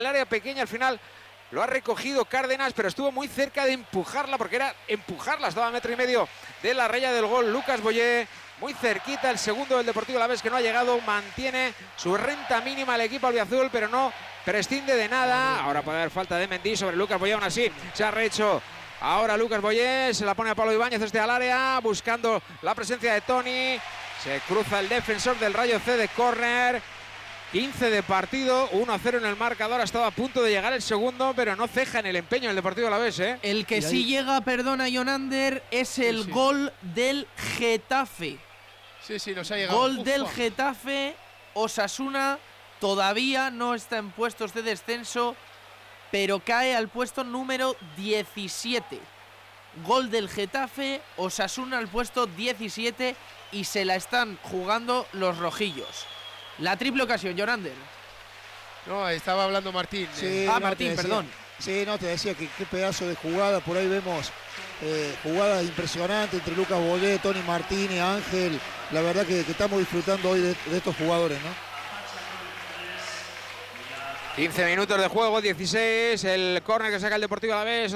el área pequeña, al final lo ha recogido Cárdenas, pero estuvo muy cerca de empujarla, porque era empujarla, estaba a 1,5 metros de la raya del gol. Lucas Boyé, muy cerquita, el segundo del Deportivo Alavés, que no ha llegado, mantiene su renta mínima el equipo albiazul, pero no prescinde de nada. Ahora puede haber falta de Mendy sobre Lucas Boyé, aún así se ha rehecho. Ahora Lucas Boyé, se la pone a Pablo Ibáñez desde al área, buscando la presencia de Toni. Se cruza el defensor del Rayo C de córner. 15 de partido, 1-0 en el marcador. Ha estado a punto de llegar el segundo, pero no ceja en el empeño el Deportivo Alavés, ¿eh? El que sí llega, perdona, Jonander, es el gol del Getafe. Sí, nos ha llegado. Gol del Getafe. Osasuna todavía no está en puestos de descenso, pero cae al puesto número 17. Gol del Getafe, Osasuna al puesto 17 y se la están jugando los rojillos. La triple ocasión, Jonander. No, estaba hablando Martín. Sí, Martín, perdón. Sí, no, te decía que qué pedazo de jugada. Por ahí vemos jugadas impresionantes entre Lucas Boyé, Toni Martínez, Ángel. La verdad que estamos disfrutando hoy de estos jugadores, ¿no? 15 minutos de juego, 16, el córner que saca el Deportivo Alavés.